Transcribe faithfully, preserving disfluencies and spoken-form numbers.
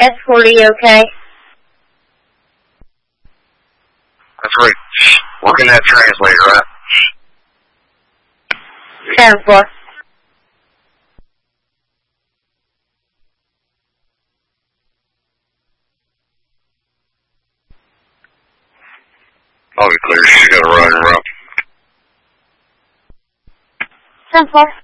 S forty, okay? That's right. Working that translator, right? ten four. I'll be clear. She's got a rider up. ten four.